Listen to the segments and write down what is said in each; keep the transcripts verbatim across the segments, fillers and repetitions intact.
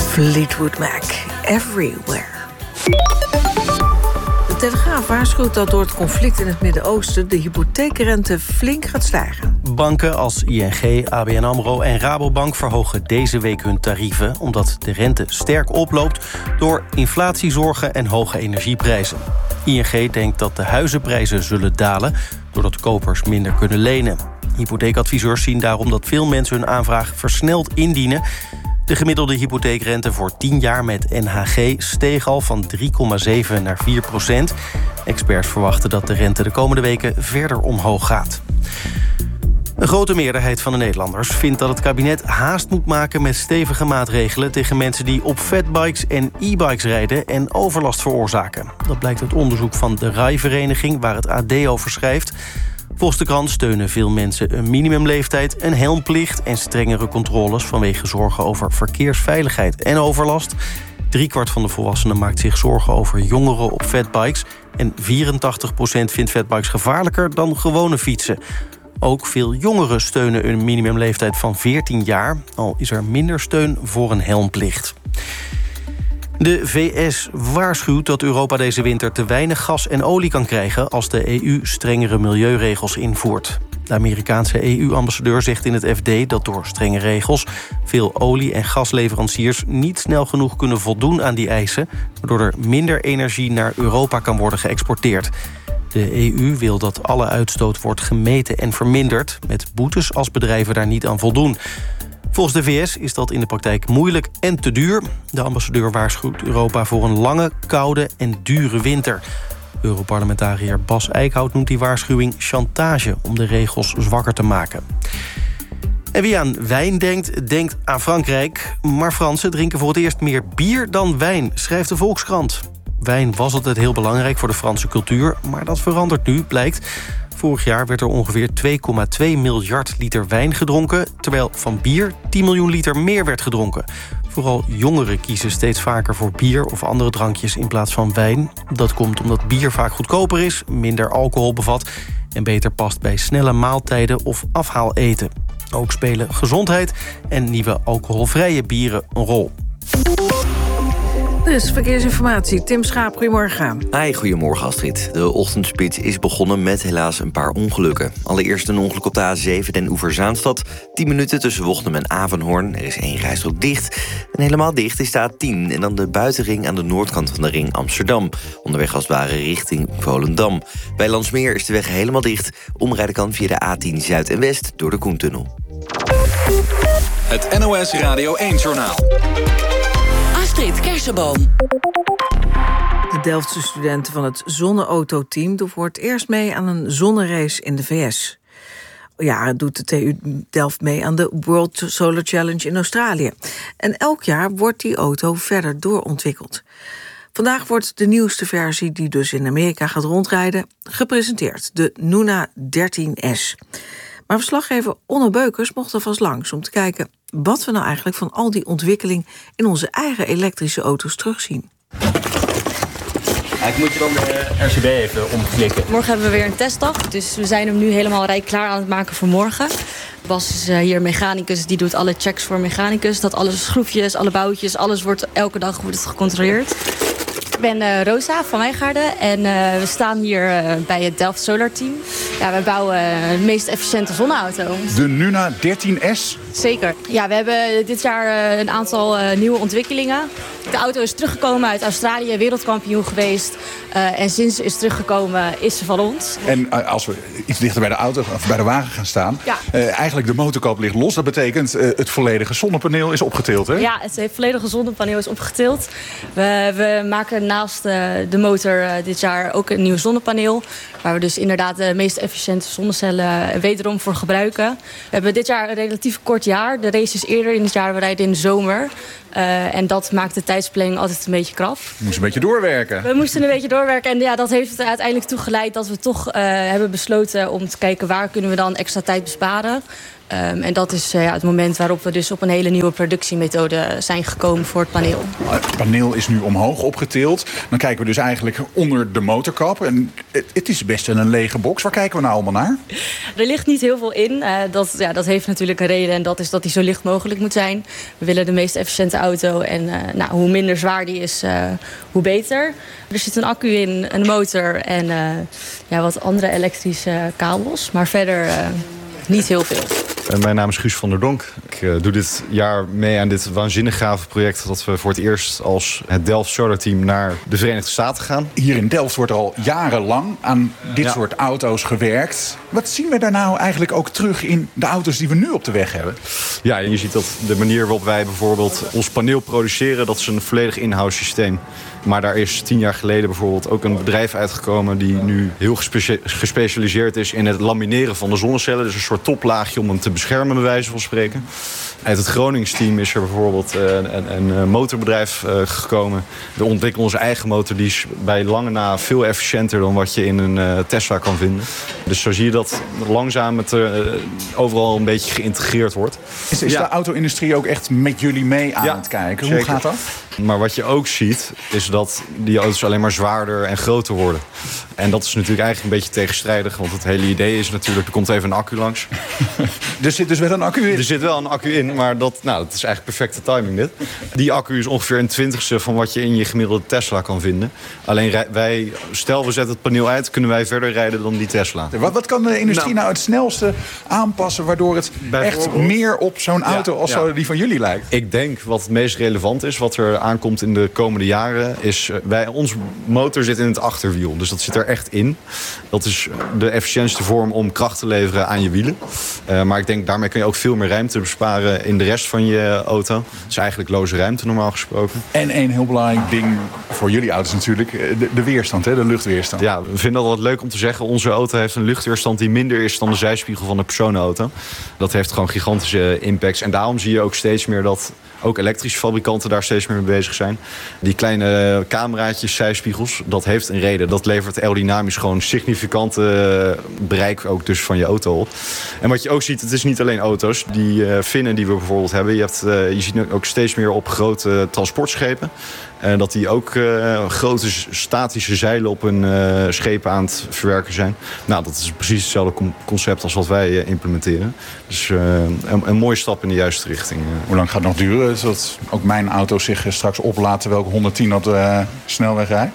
Fleetwood Mac, Everywhere. De Telegraaf waarschuwt dat door het conflict in het Midden-Oosten de hypotheekrente flink gaat stijgen. Banken als I N G, A B N AMRO en Rabobank verhogen deze week hun tarieven, omdat de rente sterk oploopt door inflatiezorgen en hoge energieprijzen. I N G denkt dat de huizenprijzen zullen dalen, doordat kopers minder kunnen lenen. Hypotheekadviseurs zien daarom dat veel mensen hun aanvraag versneld indienen. De gemiddelde hypotheekrente voor tien jaar met N H G steeg al van drie komma zeven naar vier procent. Experts verwachten dat de rente de komende weken verder omhoog gaat. Een grote meerderheid van de Nederlanders vindt dat het kabinet haast moet maken met stevige maatregelen tegen mensen die op fatbikes en e-bikes rijden en overlast veroorzaken. Dat blijkt uit onderzoek van de R A I-vereniging, waar het A D over schrijft. Volgens de krant steunen veel mensen een minimumleeftijd, een helmplicht en strengere controles vanwege zorgen over verkeersveiligheid en overlast. Driekwart van de volwassenen maakt zich zorgen over jongeren op fatbikes en vierentachtig procent vindt fatbikes gevaarlijker dan gewone fietsen. Ook veel jongeren steunen een minimumleeftijd van veertien jaar, al is er minder steun voor een helmplicht. De V S waarschuwt dat Europa deze winter te weinig gas en olie kan krijgen als de E U strengere milieuregels invoert. De Amerikaanse E U-ambassadeur zegt in het F D dat door strenge regels veel olie- en gasleveranciers niet snel genoeg kunnen voldoen aan die eisen, waardoor er minder energie naar Europa kan worden geëxporteerd. De E U wil dat alle uitstoot wordt gemeten en verminderd, met boetes als bedrijven daar niet aan voldoen. Volgens de V S is dat in de praktijk moeilijk en te duur. De ambassadeur waarschuwt Europa voor een lange, koude en dure winter. Europarlementariër Bas Eickhout noemt die waarschuwing chantage om de regels zwakker te maken. En wie aan wijn denkt, denkt aan Frankrijk. Maar Fransen drinken voor het eerst meer bier dan wijn, schrijft de Volkskrant. Wijn was altijd heel belangrijk voor de Franse cultuur, maar dat verandert nu, blijkt. Vorig jaar werd er ongeveer twee komma twee miljard liter wijn gedronken, terwijl van bier tien miljoen liter meer werd gedronken. Vooral jongeren kiezen steeds vaker voor bier of andere drankjes in plaats van wijn. Dat komt omdat bier vaak goedkoper is, minder alcohol bevat en beter past bij snelle maaltijden of afhaaleten. Ook spelen gezondheid en nieuwe alcoholvrije bieren een rol. Dus verkeersinformatie. Tim Schaap, goedemorgen. Hi, goedemorgen Astrid. De ochtendspits is begonnen met helaas een paar ongelukken. Allereerst een ongeluk op de A zeven Den Oever-Zaanstad. tien minuten tussen Wochtem en Avenhoorn. Er is één rijstrook dicht. En helemaal dicht is de A tien. En dan de buitenring aan de noordkant van de ring Amsterdam. Onderweg als het ware richting Volendam. Bij Landsmeer is de weg helemaal dicht. Omrijden kan via de A tien Zuid en West door de Koentunnel. Het N O S Radio één-journaal. Astrid Kersenboom. De Delftse studenten van het zonneautoteam doen voor het eerst mee aan een zonnerace in de V S. Ja, doet de T U Delft mee aan de World Solar Challenge in Australië. En elk jaar wordt die auto verder doorontwikkeld. Vandaag wordt de nieuwste versie, die dus in Amerika gaat rondrijden, gepresenteerd. De Nuna dertien S. Maar verslaggever Onno Beukers mocht er vast langs om te kijken wat we nou eigenlijk van al die ontwikkeling in onze eigen elektrische auto's terugzien. Ik moet je dan de R C B even omklikken. Morgen hebben we weer een testdag, dus we zijn hem nu helemaal rij klaar aan het maken voor morgen. Bas is hier mechanicus, die doet alle checks voor mechanicus. Dat alle schroefjes, alle boutjes, alles wordt elke dag wordt het gecontroleerd. Ik ben uh, Rosa van Wijngaarden en uh, we staan hier uh, bij het Delft Solar Team. Ja, we bouwen uh, de meest efficiënte zonneauto. De Nuna dertien S? Zeker. Ja, we hebben dit jaar uh, een aantal uh, nieuwe ontwikkelingen. De auto is teruggekomen uit Australië, wereldkampioen geweest. Uh, en sinds ze is teruggekomen is ze van ons. En uh, als we iets dichter bij de auto of bij de wagen gaan staan. Ja. Uh, eigenlijk de motorkap ligt los. Dat betekent uh, het volledige zonnepaneel is opgetild, hè? Ja, het volledige zonnepaneel is opgetild. We, we maken naast uh, de motor uh, dit jaar ook een nieuw zonnepaneel. Waar we dus inderdaad de meest efficiënte zonnecellen wederom voor gebruiken. We hebben dit jaar een relatief kort jaar. De race is eerder in het jaar, we rijden in de zomer. Uh, en dat maakt de tijdsplanning altijd een beetje krap. We moesten een beetje doorwerken. We moesten een beetje doorwerken. En ja, dat heeft er uiteindelijk toe geleid dat we toch uh, hebben besloten om te kijken waar kunnen we dan extra tijd besparen. Um, en dat is uh, ja, het moment waarop we dus op een hele nieuwe productiemethode zijn gekomen voor het paneel. Het paneel is nu omhoog opgetild. Dan kijken we dus eigenlijk onder de motorkap. En het, het is best wel een lege box. Waar kijken we nou allemaal naar? Er ligt niet heel veel in. Uh, dat, ja, dat heeft natuurlijk een reden en dat is dat die zo licht mogelijk moet zijn. We willen de meest efficiënte auto en uh, nou, hoe minder zwaar die is, uh, hoe beter. Er zit een accu in, een motor en uh, ja, wat andere elektrische kabels. Maar verder uh, niet heel veel. Mijn naam is Guus van der Donk. Ik uh, doe dit jaar mee aan dit waanzinnig gave project dat we voor het eerst als het Delft Solar Team naar de Verenigde Staten gaan. Hier in Delft wordt er al jarenlang aan dit ja. soort auto's gewerkt. Wat zien we daar nou eigenlijk ook terug in de auto's die we nu op de weg hebben? Ja, je ziet dat de manier waarop wij bijvoorbeeld ons paneel produceren, dat is een volledig in-house systeem. Maar daar is tien jaar geleden bijvoorbeeld ook een bedrijf uitgekomen die nu heel gespe- gespecialiseerd is in het lamineren van de zonnecellen. Dus een soort toplaagje om hem te beschermen, bij wijze van spreken. Uit het Gronings team is er bijvoorbeeld uh, een, een motorbedrijf uh, gekomen. We ontwikkelen onze eigen motor, die is bij lange na veel efficiënter dan wat je in een uh, Tesla kan vinden. Dus zo zie je dat langzaam het uh, overal een beetje geïntegreerd wordt. Is, is ja. de auto-industrie ook echt met jullie mee aan ja, het kijken? Zeker. Hoe gaat dat? Maar wat je ook ziet, is dat die auto's alleen maar zwaarder en groter worden. En dat is natuurlijk eigenlijk een beetje tegenstrijdig. Want het hele idee is natuurlijk, er komt even een accu langs. Er zit dus wel een accu in? Er zit wel een accu in, maar dat, nou, dat is eigenlijk perfecte timing dit. Die accu is ongeveer een twintigste van wat je in je gemiddelde Tesla kan vinden. Alleen wij, stel we zetten het paneel uit, kunnen wij verder rijden dan die Tesla. Wat, wat kan de industrie nou, nou het snelste aanpassen, waardoor het echt meer op zo'n auto ja, als ja. die van jullie lijkt? Ik denk wat het meest relevant is, wat er aankomt in de komende jaren, is wij, ons motor zit in het achterwiel. Dus dat zit er echt in. Dat is de efficiëntste vorm om kracht te leveren aan je wielen. Uh, maar ik denk, daarmee kun je ook veel meer ruimte besparen in de rest van je auto. Het is eigenlijk loze ruimte normaal gesproken. En een heel belangrijk ding voor jullie auto's natuurlijk, de, de weerstand, hè? De luchtweerstand. Ja, we vinden dat wat leuk om te zeggen. Onze auto heeft een luchtweerstand die minder is dan de zijspiegel van een personenauto. Dat heeft gewoon gigantische impacts. En daarom zie je ook steeds meer dat ook elektrische fabrikanten daar steeds meer mee bezig zijn. Die kleine cameraatjes, zijspiegels, dat heeft een reden. Dat levert aerodynamisch gewoon significante bereik ook dus van je auto op. En wat je ook ziet, het is niet alleen auto's. Die uh, vinnen die we bijvoorbeeld hebben. Je, hebt, uh, je ziet ook steeds meer op grote transportschepen. En dat die ook uh, grote statische zeilen op hun uh, schepen aan het verwerken zijn. Nou, dat is precies hetzelfde concept als wat wij uh, implementeren. Dus uh, een, een mooie stap in de juiste richting. Uh. Hoe lang gaat het nog duren, zodat ook mijn auto zich uh, straks oplaadt terwijl ik honderdtien op de uh, snelweg rijd?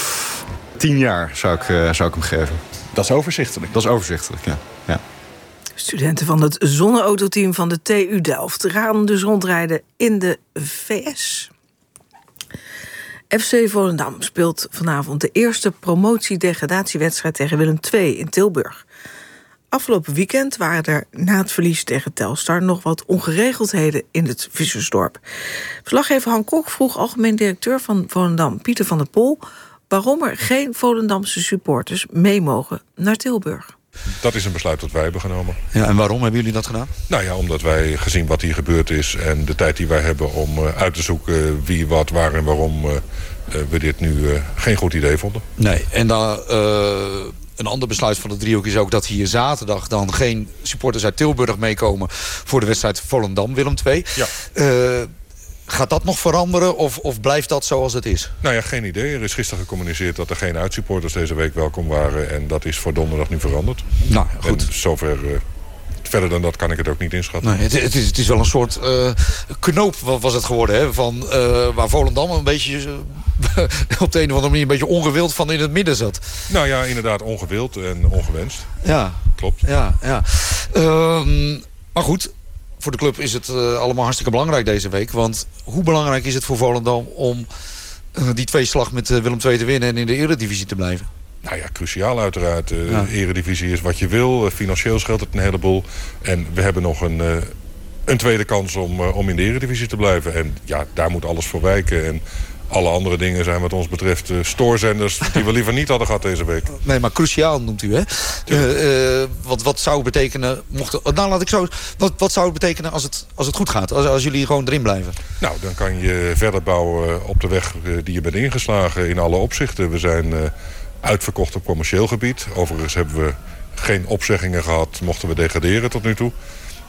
Tien jaar zou ik, uh, zou ik hem geven. Dat is overzichtelijk? Dat is overzichtelijk, ja. ja. Studenten van het zonneautoteam van de T U Delft gaan dus rondrijden in de V S. F C Volendam speelt vanavond de eerste promotie-degradatiewedstrijd tegen Willem twee in Tilburg. Afgelopen weekend waren er na het verlies tegen Telstar nog wat ongeregeldheden in het Vissersdorp. Verslaggever Han Kok vroeg algemeen directeur van Volendam, Pieter van der Pol, waarom er geen Volendamse supporters mee mogen naar Tilburg. Dat is een besluit dat wij hebben genomen. Ja, en waarom hebben jullie dat gedaan? Nou ja, omdat wij gezien wat hier gebeurd is en de tijd die wij hebben om uh, uit te zoeken wie, wat, waar en waarom uh, uh, we dit nu uh, geen goed idee vonden. Nee, en dan uh, een ander besluit van de driehoek is ook dat hier zaterdag dan geen supporters uit Tilburg meekomen voor de wedstrijd Volendam-Willem twee. Ja. Uh, Gaat dat nog veranderen of, of blijft dat zoals het is? Nou ja, geen idee. Er is gisteren gecommuniceerd dat er geen uitsupporters deze week welkom waren. En dat is voor donderdag nu veranderd. Nou, goed. En zover, uh, verder dan dat kan ik het ook niet inschatten. Nee, het, het, is, het is wel een soort uh, knoop was het geworden. Hè? Van, uh, waar Volendam een beetje uh, op de een of andere manier een beetje ongewild van in het midden zat. Nou ja, inderdaad ongewild en ongewenst. Ja. Klopt. Ja, ja. Um, maar goed. Voor de club is het uh, allemaal hartstikke belangrijk deze week. Want hoe belangrijk is het voor Volendam om uh, die tweeslag met uh, Willem twee te winnen en in de Eredivisie te blijven? Nou ja, cruciaal uiteraard. Uh, ja. De Eredivisie is wat je wil. Uh, financieel scheelt het een heleboel. En we hebben nog een, uh, een tweede kans om, uh, om in de Eredivisie te blijven. En ja, daar moet alles voor wijken. En alle andere dingen zijn wat ons betreft uh, stoorzenders die we liever niet hadden gehad deze week. Nee, maar cruciaal noemt u, hè? Uh, uh, wat, wat zou het betekenen... Mocht, nou, laat ik zo... Wat, wat zou het betekenen als het, als het goed gaat? Als, als jullie gewoon erin blijven? Nou, dan kan je verder bouwen op de weg uh, die je bent ingeslagen in alle opzichten. We zijn uh, uitverkocht op commercieel gebied. Overigens hebben we geen opzeggingen gehad, mochten we degraderen tot nu toe.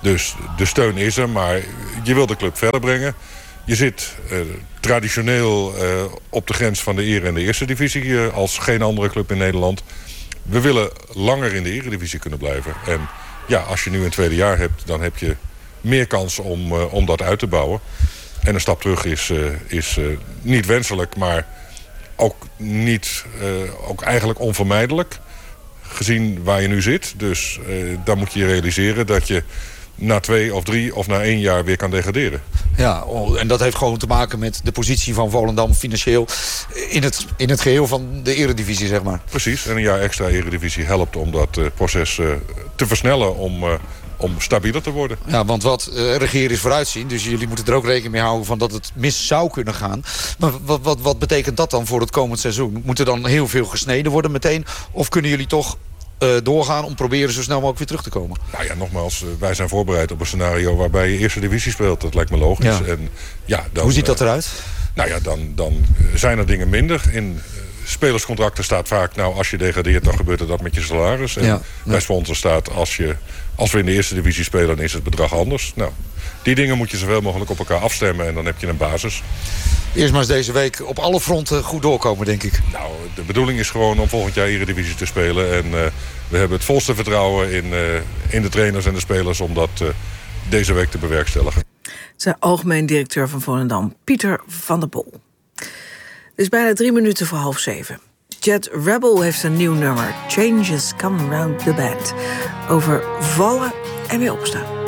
Dus de steun is er, maar je wil de club verder brengen. Je zit uh, traditioneel uh, op de grens van de Ere en de Eerste Divisie... Uh, als geen andere club in Nederland. We willen langer in de Eredivisie kunnen blijven. En ja, als je nu een tweede jaar hebt, dan heb je meer kans om, uh, om dat uit te bouwen. En een stap terug is, uh, is uh, niet wenselijk, maar ook, niet, uh, ook eigenlijk onvermijdelijk. Gezien waar je nu zit. Dus uh, dan moet je je realiseren dat je na twee of drie of na één jaar weer kan degraderen. Ja, en dat heeft gewoon te maken met de positie van Volendam financieel in het, in het geheel van de Eredivisie, zeg maar. Precies, en een jaar extra Eredivisie helpt om dat uh, proces uh, te versnellen, om, uh, om stabieler te worden. Ja, want wat uh, regeren is vooruitzien, dus jullie moeten er ook rekening mee houden van dat het mis zou kunnen gaan. Maar wat, wat, wat betekent dat dan voor het komend seizoen? Moet er dan heel veel gesneden worden meteen? Of kunnen jullie toch Uh, doorgaan om proberen zo snel mogelijk weer terug te komen? Nou ja, nogmaals, uh, wij zijn voorbereid op een scenario waarbij je Eerste Divisie speelt. Dat lijkt me logisch. Ja. En, ja, dan, Hoe ziet dat eruit? Uh, nou ja, dan, dan zijn er dingen minder. In uh, spelerscontracten staat vaak, nou, als je degradeert, dan gebeurt er dat met je salaris. En ja, bij ja. sponsors staat, als, je, als we in de Eerste Divisie spelen, dan is het bedrag anders. Nou, die dingen moet je zoveel mogelijk op elkaar afstemmen en dan heb je een basis. Eerst maar eens deze week op alle fronten goed doorkomen, denk ik. Nou, de bedoeling is gewoon om volgend jaar Eredivisie te spelen. En uh, we hebben het volste vertrouwen in, uh, in de trainers en de spelers om dat uh, deze week te bewerkstelligen. Zijn algemeen directeur van Volendam, Pieter van der Pol. Het is bijna drie minuten voor half zeven. Jet Rebel heeft een nieuw nummer, Changes Come Round the Bend. Over vallen en weer opstaan.